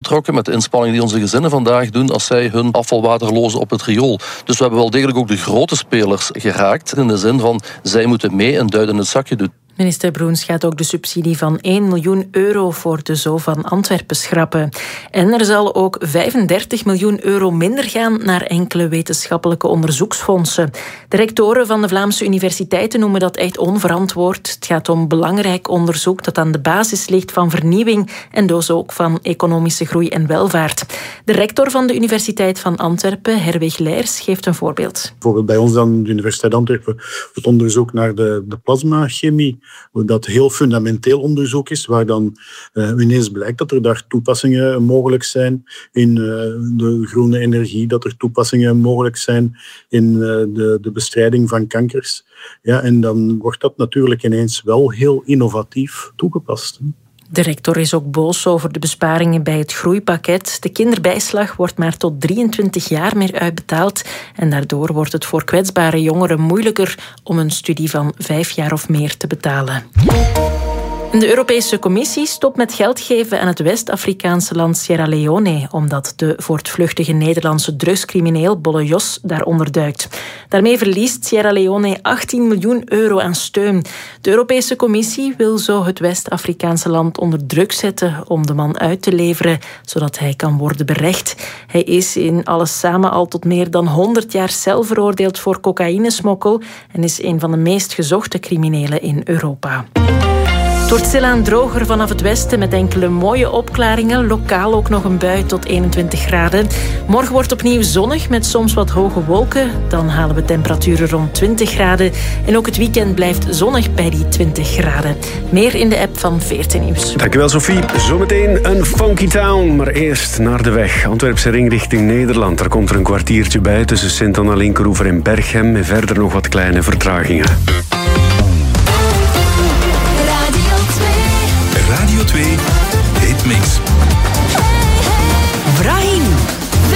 betrokken met de inspanningen die onze gezinnen vandaag doen als zij hun afvalwater lozen op het riool. Dus we hebben wel degelijk ook de grote spelers geraakt, in de zin van zij moeten mee en duit in het zakje doen. Minister Broens gaat ook de subsidie van 1 miljoen euro voor de Zoo van Antwerpen schrappen. En er zal ook 35 miljoen euro minder gaan naar enkele wetenschappelijke onderzoeksfondsen. De rectoren van de Vlaamse universiteiten noemen dat echt onverantwoord. Het gaat om belangrijk onderzoek dat aan de basis ligt van vernieuwing en dus ook van economische groei en welvaart. De rector van de Universiteit van Antwerpen, Herwig Leijers, geeft een voorbeeld. Bijvoorbeeld bij ons aan de Universiteit Antwerpen het onderzoek naar de plasmachemie. Dat heel fundamenteel onderzoek is, waar dan ineens blijkt dat er daar toepassingen mogelijk zijn in de groene energie, dat er toepassingen mogelijk zijn in de bestrijding van kankers. Ja, en dan wordt dat natuurlijk ineens wel heel innovatief toegepast. De rector is ook boos over de besparingen bij het groeipakket. De kinderbijslag wordt maar tot 23 jaar meer uitbetaald en daardoor wordt het voor kwetsbare jongeren moeilijker om een studie van 5 jaar of meer te betalen. De Europese Commissie stopt met geld geven aan het West-Afrikaanse land Sierra Leone, omdat de voortvluchtige Nederlandse drugscrimineel Bolle Jos daaronder duikt. Daarmee verliest Sierra Leone 18 miljoen euro aan steun. De Europese Commissie wil zo het West-Afrikaanse land onder druk zetten om de man uit te leveren, zodat hij kan worden berecht. Hij is in alles samen al tot meer dan 100 jaar cel veroordeeld voor cocaïnesmokkel en is een van de meest gezochte criminelen in Europa. Het wordt stilaan droger vanaf het westen met enkele mooie opklaringen. Lokaal ook nog een bui tot 21 graden. Morgen wordt opnieuw zonnig met soms wat hoge wolken. Dan halen we temperaturen rond 20 graden. En ook het weekend blijft zonnig bij die 20 graden. Meer in de app van VRT Nieuws. Dankjewel Sophie. Zometeen een funky town. Maar eerst naar de weg. Antwerpse ring richting Nederland. Daar komt er een kwartiertje bij tussen Sint-Anna-Linkeroever en Berchem. En verder nog wat kleine vertragingen. Radio 2 Hitmix.